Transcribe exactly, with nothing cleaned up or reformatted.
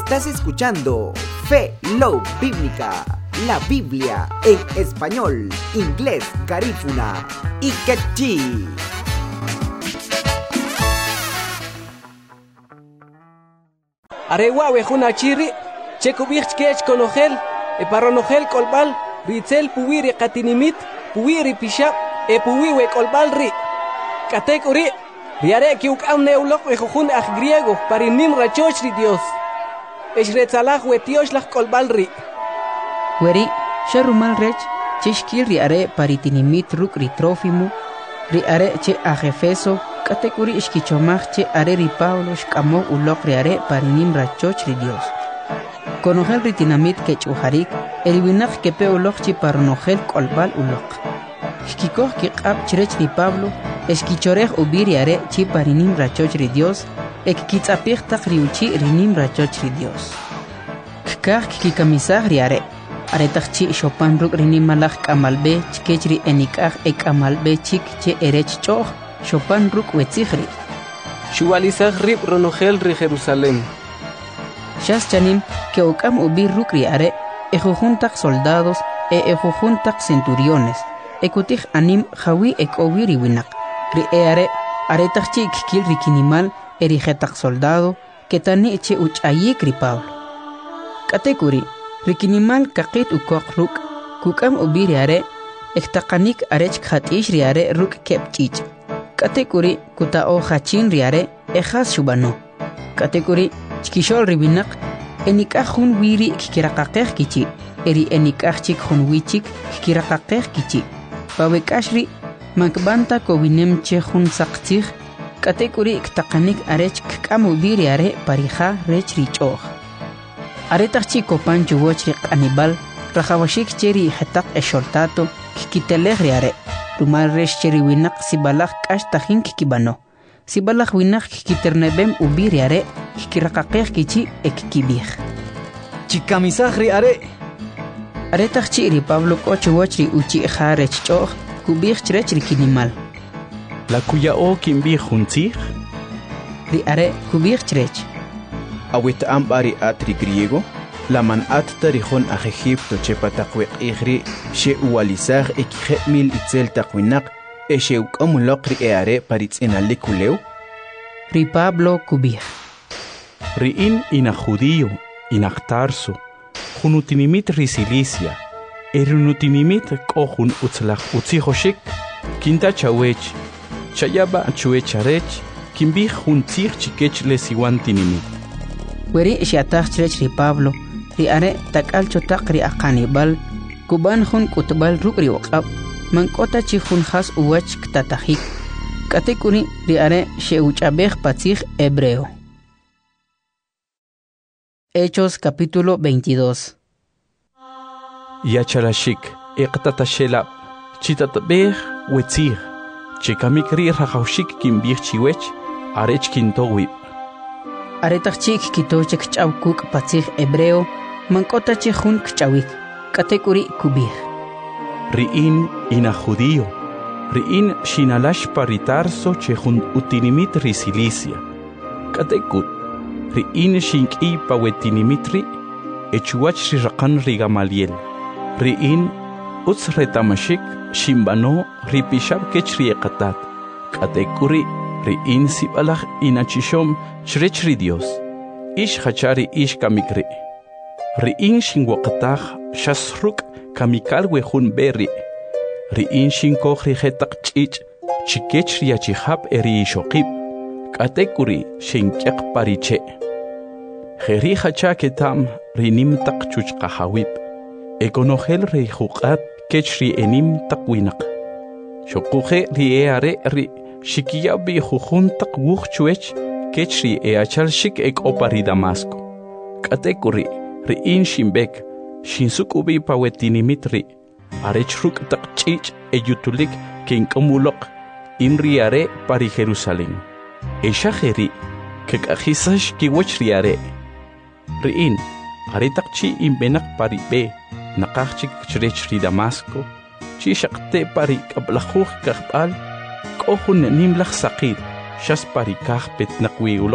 Estás escuchando Fe Love Bíblica, la Biblia en español, inglés, garífuna y quechí. Arewa wejuna chiri, chekubich kech konogel, e paronogel kolbal, ritzel puwiri katinimit, puwiri pishap, e puwiwe kolbal ri. Katek uri, riare kiuk am neulok wejujun aj griego, parinim rachoch ri Dios. Es retzalaj wetiosh laj kolbal ri. Weri, sharumal rech, cheshkil riare paritinimit ruk ri Trófimo, riare che ajefeso, katekuri ishkichomach che are ri Pablo shkamo ulok riare parinim rachoch ri Dios. Konogel ritinamit kech uharik, eriwinach kepe ulok chi paronogel kolbal ulok. Shkikoh kiqab chirech ri Pablo, eshkichorej ubiri are chi parinim rachoch ri Dios, ek kitzapich tak riuchi rinim rachoch ri Dios. Kikah kikamisah riare, aretach chi shopan ruk rinim malach kamalbe, chkech ri enikah ek amalbe chik che erech choch, shopan ruk wetzihri. Shualizah rib ronogel ri Jerusalén. Shas chanim que okam ubir ruk riare, ejujuntak soldados e ejujuntak centuriones, ekutich anim jawi ek obiri winak, ri eare, aretach chi kikil rikinimal, erigetak soldado, que tani che uchayik ri Pablo. Katekuri, rikinimal kakit ukok ruk, kukam ubiri are, ektakanik arech khatish riare ruk kepchich. Katekuri, kutao hachin riare, ejas shubano. Katekuri, chikishol ribinak, enikah hun wiri kikirakakeh kichi, eri enikah chik hun wichik kikirakakeh kichi. Pawekashri, makbanta kowinem che hun saktich, katekuri iktakanik arech kkamu biri are parija rech richoch. Aretach chico pancho wochri anibal, rajawashik cheri hetak esholtato, kikiteleh are, rumal resh cheri winak sibalach kashtahin kikibano. Sibalach winak kikiternebem ubiri are, kikirakakeh kichi ekikibih. Chikamisahri are. Aretach chiri Pablo kocho wochri uchi jarech choch, kubih chrech rikinimal. La cuya o kimbi juntzich? Ri are kubih chrech. Awit ambari atri griego, la man at tarihon a Egipto chepatakwek igri, she ualizar ekije mil itzel takwinak, e she ukamulok ri eare paritz en alikuleu? Ri Pablo kubih. Ri in ina judío, ina Tarso, junutinimit ri Cilicia, erunutinimit kohun utzlach utzihoshik, kinta chawech, chayaba chuecharech, kimbi juntzich chikech lesiwantinimit. Weri shiatach chrech ri Pablo, ri are takal chotak ri akanibal, kuban hun kutbal ruk ri waqab, mankota chi hun khas uwach ktatahik, katekuri ri are sheuchabej patzich hebreo. Hechos capítulo veintidós. Yachalashik, eqtatashela, chitatabej wetzich, chikamikri rajaushik kimbich chiwech, arech kintowib. Aretach chik kitoche kchawkuk patzich hebreo, mankota chihun kchawik, katekuri kubih. Riin ina judío, riin shinalash paritarso chehun utinimit ri Cilicia. Katekut, riin shinki pawetinimitri, echuach rirakan ri Gamaliel. Riin utz retamashik shimbano ripishab kechri ekatat. Katekuri, riin sibalach inachishom shrech ri Dios. Ish hachari ish kamikri. Riin shinwakatach shasruk kamikal wehun berri. Riin shinkoch rihetak chich chikech riachihab eri shokib. Katekuri shinkyak pariche. Jeri hacha ketam rinim tak chuch kahawib. Ekonogel ri hukat kech ri enim takwinak. Shokuche ri eare ri shikia bi jujun tak wuch chuech kech ri eachal shik ek opari Damasco. Katekuri riin shimbek shinsukubi pawetinimitri. Arechruk tak chich eyutulik kinkamulok inriare pari Jerusalén. Eshajeri kekajisash kiwech riare. Riin aretak chi imbenak pari be nakachik chrech ri Damasco. Chi shakte pari kablajuj kakbal kohun nimlach sakit shas pari kah pet nakwiulo